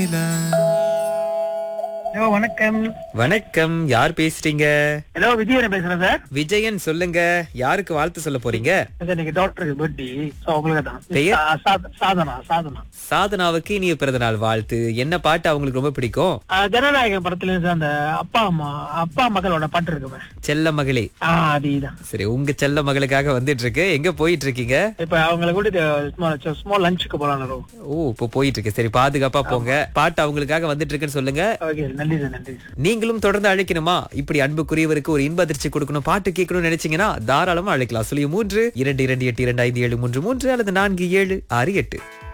Hello வணக்கம். வணக்கம், யார் பேசுறீங்க? ஹலோ விஜயன் பேசுறேன் சார். விஜயன், சொல்லுங்க. யாருக்கு வாழ்த்து சொல்ல போறீங்க? சார் இன்னைக்கு டாக்டருக்கு பர்த்டே, ஸோ உங்களுக்கு தான். பெயர்? சாதனா சாதனா. சாதனாவுக்கு இனிய பிறந்தநாள் வாழ்த்து. என்ன பாட்டு அவங்களுக்கு ரொம்ப பிடிக்கும்? ஜனநாயகம் படத்துல இருந்து அந்த அப்பா மகளோட பாட்டு இருக்குமே. செல்ல மகளே. அதுதான். சரி, உங்க செல்ல மகளுக்காக வந்துட்டு இருக்கு. எங்க போயிட்டு இருக்கீங்க? இப்ப அவங்களை கூட்டிட்டு ஸ்மால் லஞ்சுக்கு போலாம். ஓ, இப்போ போயிட்டு இருக்கு. சரி, பாதுகாப்பா போங்க. பாட்டு அவங்களுக்காக வந்துட்டு இருக்குன்னு சொல்லுங்க. ஓகே, நன்றி சார், நன்றி சார். நீங்களும் தொடர்ந்து அழைக்கணுமா? இப்படி அன்புக்குரியவருக்கு ஒரு இன்ப அதிர்ச்சி கொடுக்கணும், பாட்டு கேட்கணும்னு நினைச்சீங்கன்னா தாராளமா அழைக்கலாம். 3 2 2 8 2 5 7 3 3 அல்லது 4 7 6 8.